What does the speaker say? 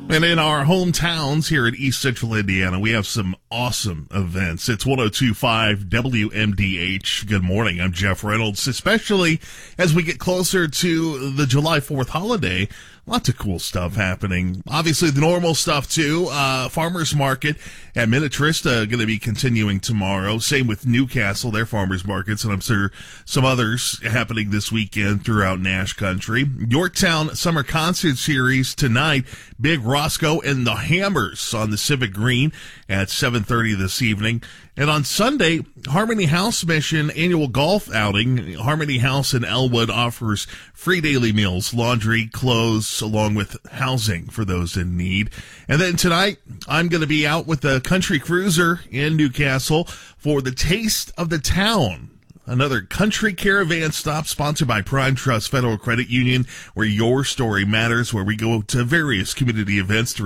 And in our hometowns here in East Central Indiana, we have some awesome events. It's 102.5 WMDH. Good morning. I'm Jeff Reynolds. Especially as we get closer to the July 4th holiday, lots of cool stuff happening. Obviously, the normal stuff, too. Farmers Market at Minnetrista going to be continuing tomorrow. Same with Newcastle, their farmers markets, and I'm sure some others happening this weekend throughout Nash Country. Yorktown Summer Concert Series tonight. Big Roscoe and the Hammers on the Civic Green at 7:30 this evening. And on Sunday, Harmony House Mission annual golf outing. Harmony House in Elwood offers free daily meals, laundry, clothes, along with housing for those in need. And then tonight, I'm going to be out with the Country Cruiser in Newcastle for the Taste of the Town. Another country caravan stop sponsored by Prime Trust Federal Credit Union, where your story matters, where we go to various community events to